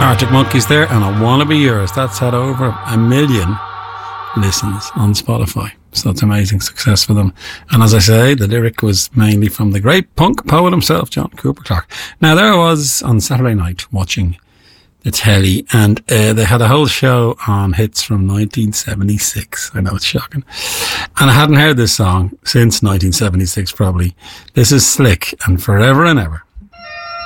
Arctic Monkeys there, and I Wanna Be Yours. That's had over 1 million listens on Spotify. So it's amazing success for them. And as I say, the lyric was mainly from the great punk poet himself, John Cooper Clarke. Now, there I was on Saturday night watching the telly, and they had a whole show on hits from 1976. I know it's shocking. And I hadn't heard this song since 1976, probably. This is Slick and Forever and Ever.